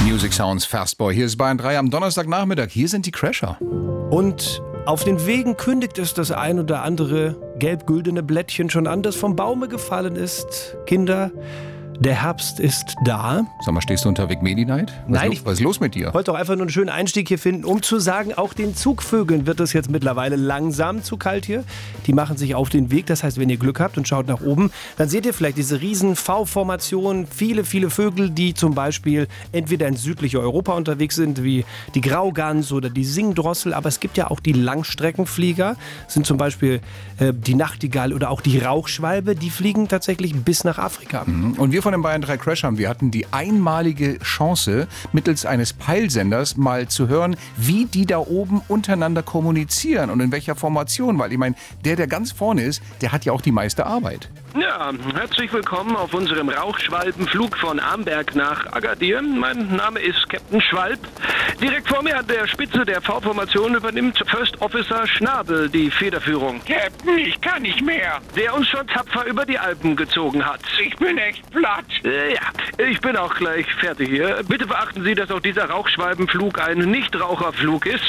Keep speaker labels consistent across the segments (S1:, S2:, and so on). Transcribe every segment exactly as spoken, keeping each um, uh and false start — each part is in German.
S1: Music Sounds Fastboy. Hier ist Bayern drei am Donnerstagnachmittag. Hier sind die Crasher.
S2: Und auf den Wegen kündigt es das ein oder andere gelb-güldene Blättchen schon an, das vom Baume gefallen ist. Kinder, der Herbst ist da.
S1: Sag mal, stehst du unter Weg Medi-Night? Was,
S2: Nein,
S1: was ist los mit dir?
S2: Ich wollte doch einfach nur einen schönen Einstieg hier finden, um zu sagen, auch den Zugvögeln wird es jetzt mittlerweile langsam zu kalt hier. Die machen sich auf den Weg. Das heißt, wenn ihr Glück habt und schaut nach oben, dann seht ihr vielleicht diese riesen V-Formationen. Viele, viele Vögel, die zum Beispiel entweder in südliche Europa unterwegs sind, wie die Graugans oder die Singdrossel. Aber es gibt ja auch die Langstreckenflieger. Das sind zum Beispiel äh, die Nachtigall oder auch die Rauchschwalbe. Die fliegen tatsächlich bis nach Afrika.
S1: Mhm. Und wir von den Bayern drei Crashern, wir hatten die einmalige Chance, mittels eines Peilsenders mal zu hören, wie die da oben untereinander kommunizieren und in welcher Formation. Weil ich meine, der, der ganz vorne ist, der hat ja auch die meiste Arbeit.
S3: Ja, herzlich willkommen auf unserem Rauchschwalbenflug von Amberg nach Agadir. Mein Name ist Captain Schwalb. Direkt vor mir an der Spitze der V-Formation übernimmt First Officer Schnabel die Federführung.
S4: Captain, ich kann nicht mehr.
S3: Der uns schon tapfer über die Alpen gezogen hat.
S4: Ich bin echt platt.
S3: Äh, ja, ich bin auch gleich fertig hier. Bitte beachten Sie, dass auch dieser Rauchschwalbenflug ein Nichtraucherflug ist.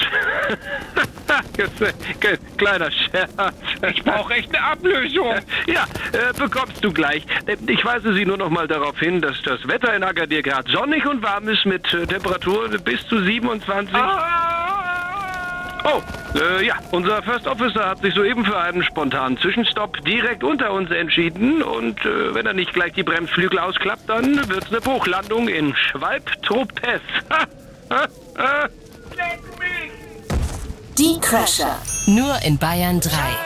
S3: Kleiner Scherz.
S4: Ich brauche echt eine Ablösung.
S3: Ja, äh, bekommst du gleich. Ich weise Sie nur noch mal darauf hin, dass das Wetter in Agadir gerade sonnig und warm ist mit äh, Temperaturen bis zu siebenundzwanzig.
S4: Ah!
S3: Oh, äh, ja, unser First Officer hat sich soeben für einen spontanen Zwischenstopp direkt unter uns entschieden und äh, wenn er nicht gleich die Bremsflügel ausklappt, dann wird's eine Bruchlandung in Schwalb-Tropez.
S5: Die Crasher. Nur in Bayern drei.